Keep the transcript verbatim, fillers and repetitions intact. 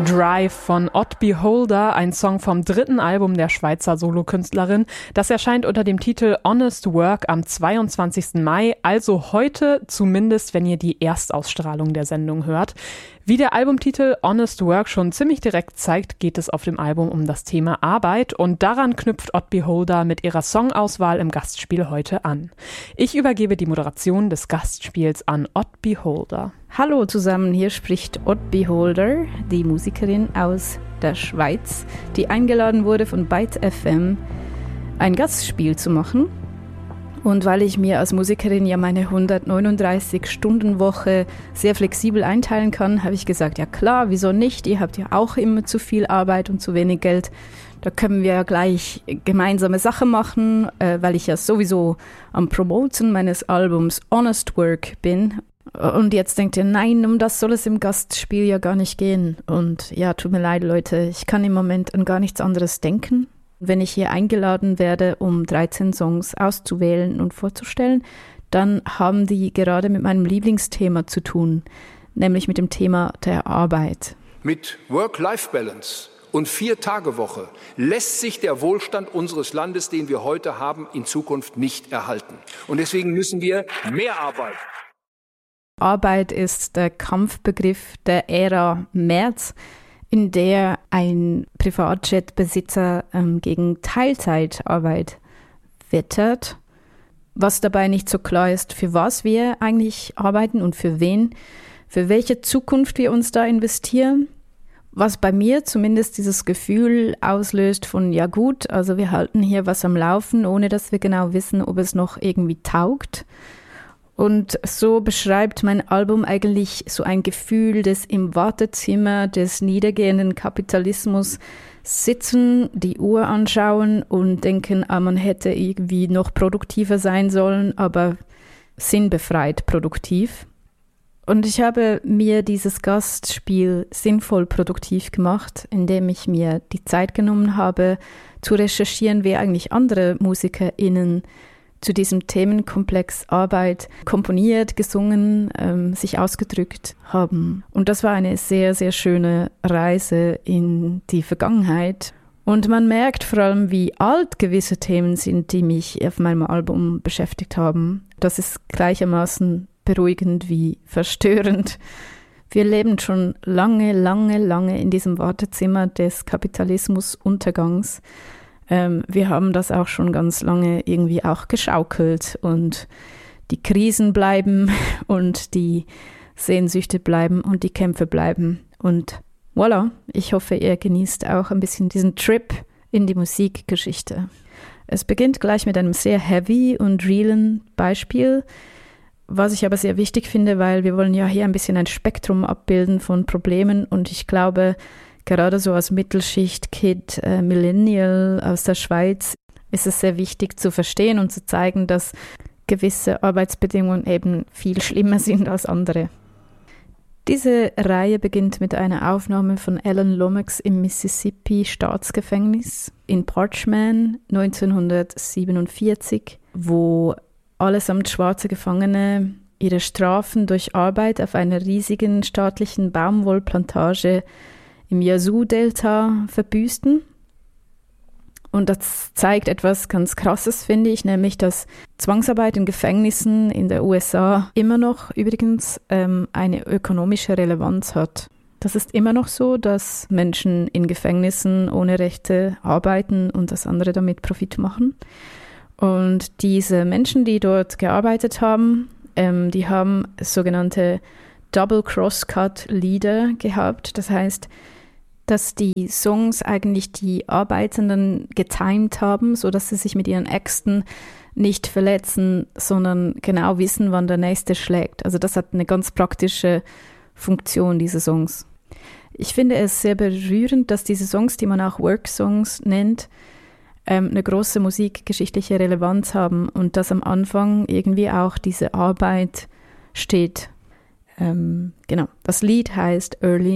Drive von Odd Beholder, ein Song vom dritten Album der Schweizer Solokünstlerin. Das erscheint unter dem Titel Honest Work am zweiundzwanzigsten Mai, also heute, zumindest wenn ihr die Erstausstrahlung der Sendung hört. Wie der Albumtitel Honest Work schon ziemlich direkt zeigt, geht es auf dem Album um das Thema Arbeit und daran knüpft Odd Beholder mit ihrer Songauswahl im Gastspiel heute an. Ich übergebe die Moderation des Gastspiels an Odd Beholder. Hallo zusammen, hier spricht Odd Beholder, die Musikerin aus der Schweiz, die eingeladen wurde von Byte F M, ein Gastspiel zu machen. Und weil ich mir als Musikerin ja meine hundertneununddreißig-Stunden-Woche sehr flexibel einteilen kann, habe ich gesagt, ja klar, wieso nicht? Ihr habt ja auch immer zu viel Arbeit und zu wenig Geld. Da können wir ja gleich gemeinsame Sachen machen, äh, weil ich ja sowieso am Promoten meines Albums Honest Work bin. Und jetzt denkt ihr, nein, um das soll es im Gastspiel ja gar nicht gehen. Und ja, tut mir leid, Leute, ich kann im Moment an gar nichts anderes denken. Wenn ich hier eingeladen werde, um dreizehn Songs auszuwählen und vorzustellen, dann haben die gerade mit meinem Lieblingsthema zu tun, nämlich mit dem Thema der Arbeit. Mit Work-Life-Balance und Vier-Tage-Woche lässt sich der Wohlstand unseres Landes, den wir heute haben, in Zukunft nicht erhalten. Und deswegen müssen wir mehr arbeiten. Arbeit ist der Kampfbegriff der Ära Merz, in der ein Privatjet-Besitzer ähm, gegen Teilzeitarbeit wettert. Was dabei nicht so klar ist, für was wir eigentlich arbeiten und für wen, für welche Zukunft wir uns da investieren. Was bei mir zumindest dieses Gefühl auslöst von, ja gut, also wir halten hier was am Laufen, ohne dass wir genau wissen, ob es noch irgendwie taugt. Und so beschreibt mein Album eigentlich so ein Gefühl des im Wartezimmer des niedergehenden Kapitalismus sitzen, die Uhr anschauen und denken, ah, man hätte irgendwie noch produktiver sein sollen, aber sinnbefreit produktiv. Und ich habe mir dieses Gastspiel sinnvoll produktiv gemacht, indem ich mir die Zeit genommen habe, zu recherchieren, wer eigentlich andere MusikerInnen zu diesem Themenkomplex Arbeit komponiert, gesungen, ähm, sich ausgedrückt haben. Und das war eine sehr, sehr schöne Reise in die Vergangenheit. Und man merkt vor allem, wie alt gewisse Themen sind, die mich auf meinem Album beschäftigt haben. Das ist gleichermaßen beruhigend wie verstörend. Wir leben schon lange, lange, lange in diesem Wartezimmer des Kapitalismus-Untergangs. Ähm, wir haben das auch schon ganz lange irgendwie auch geschaukelt und die Krisen bleiben und die Sehnsüchte bleiben und die Kämpfe bleiben. Und voilà, ich hoffe, ihr genießt auch ein bisschen diesen Trip in die Musikgeschichte. Es beginnt gleich mit einem sehr heavy und realen Beispiel, was ich aber sehr wichtig finde, weil wir wollen ja hier ein bisschen ein Spektrum abbilden von Problemen und ich glaube, gerade so als Mittelschicht-Kid, äh, Millennial aus der Schweiz, ist es sehr wichtig zu verstehen und zu zeigen, dass gewisse Arbeitsbedingungen eben viel schlimmer sind als andere. Diese Reihe beginnt mit einer Aufnahme von Alan Lomax im Mississippi-Staatsgefängnis in Parchman neunzehnhundertsiebenundvierzig, wo allesamt schwarze Gefangene ihre Strafen durch Arbeit auf einer riesigen staatlichen Baumwollplantage im Yazoo-Delta verbüßten. Und das zeigt etwas ganz Krasses, finde ich, nämlich, dass Zwangsarbeit in Gefängnissen in der U S A immer noch übrigens ähm, eine ökonomische Relevanz hat. Das ist immer noch so, dass Menschen in Gefängnissen ohne Rechte arbeiten und das andere damit Profit machen. Und diese Menschen, die dort gearbeitet haben, ähm, die haben sogenannte Double Crosscut Lieder gehabt. Das heißt, dass die Songs eigentlich die Arbeitenden getimed haben, sodass sie sich mit ihren Äxten nicht verletzen, sondern genau wissen, wann der nächste schlägt. Also das hat eine ganz praktische Funktion, diese Songs. Ich finde es sehr berührend, dass diese Songs, die man auch Work-Songs nennt, ähm, eine große musikgeschichtliche Relevanz haben und dass am Anfang irgendwie auch diese Arbeit steht. Ähm, genau, das Lied heißt Early